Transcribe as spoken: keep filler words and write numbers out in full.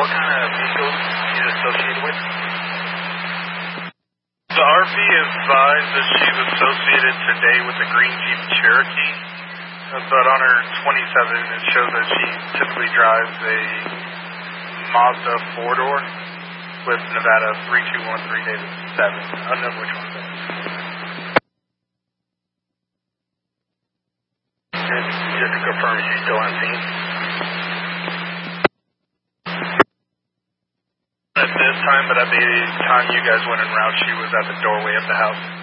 what kind of vehicles she's associated with? The R V advised that she's associated today with the green Jeep Cherokee, but on her twenty-seven it shows that she typically drives a Mazda four-door with Nevada three two one three David seven. I don't know which one that is. And just to confirm, she's still on scene? At this time, but at the time you guys went en route, she was at the doorway of the house.